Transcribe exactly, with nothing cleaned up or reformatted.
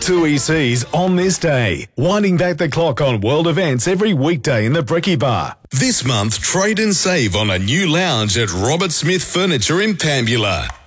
two E Cs on this day, winding back the clock on world events every weekday in the Bricky Bar. This month, trade and save on a new lounge at Robert Smith Furniture in Pambula.